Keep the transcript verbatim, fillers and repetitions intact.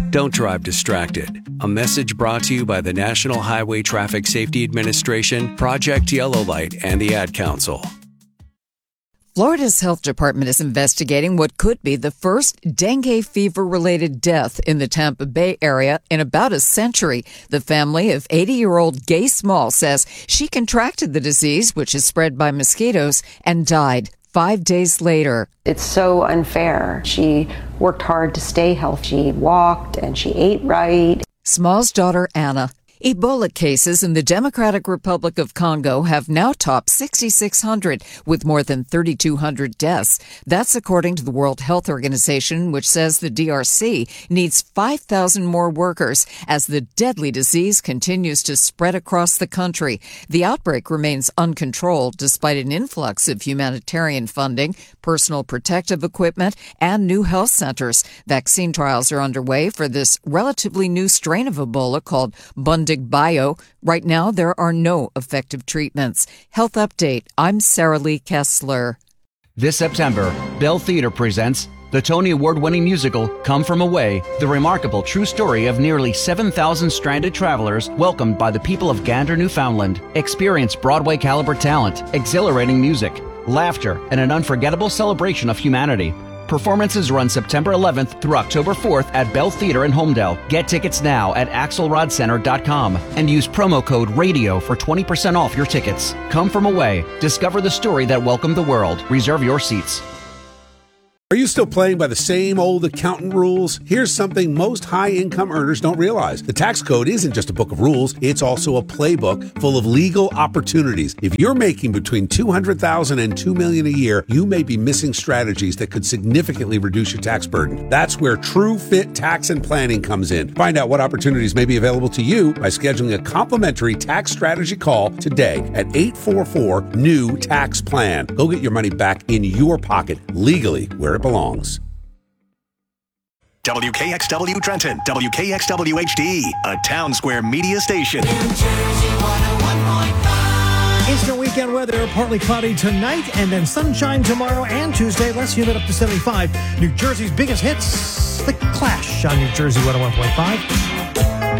Don't drive distracted. A message brought to you by the National Highway Traffic Safety Administration, Project Yellow Light, and the Ad Council. Florida's health department is investigating what could be the first dengue fever-related death in the Tampa Bay area in about a century. The family of eighty-year-old Gay Small says she contracted the disease, which is spread by mosquitoes, and died five days later. It's so unfair. She worked hard to stay healthy. She walked and she ate right. Small's daughter, Anna. Ebola cases in the Democratic Republic of Congo have now topped six thousand six hundred, with more than three thousand two hundred deaths. That's according to the World Health Organization, which says the D R C needs five thousand more workers as the deadly disease continues to spread across the country. The outbreak remains uncontrolled despite an influx of humanitarian funding, personal protective equipment, and new health centers. Vaccine trials are underway for this relatively new strain of Ebola called Bundig Bio. Right now, there are no effective treatments. Health Update. I'm Sarah Lee Kessler. This September, Bell Theatre presents the Tony Award-winning musical Come From Away, the remarkable true story of nearly seven thousand stranded travelers welcomed by the people of Gander, Newfoundland. Experience Broadway-caliber talent, exhilarating music, laughter, and an unforgettable celebration of humanity. Performances run September eleventh through October fourth at Bell Theatre in Homedale. Get tickets now at axelrod center dot com and use promo code RADIO for twenty percent off your tickets. Come From Away. Discover the story that welcomed the world. Reserve your seats. Are you still playing by the same old accountant rules? Here's something most high-income earners don't realize. The tax code isn't just a book of rules, it's also a playbook full of legal opportunities. If you're making between two hundred thousand dollars and two million dollars a year, you may be missing strategies that could significantly reduce your tax burden. That's where True Fit Tax and Planning comes in. Find out what opportunities may be available to you by scheduling a complimentary tax strategy call today at eight four four, N E W, tax plan. Go get your money back in your pocket legally where it belongs. W K X W Trenton, W K X W H D, a Town Square media station. Eastern weekend weather, partly cloudy tonight and then sunshine tomorrow and Tuesday. Less humid up to seventy-five. New Jersey's biggest hits, The Clash on New Jersey one oh one point five.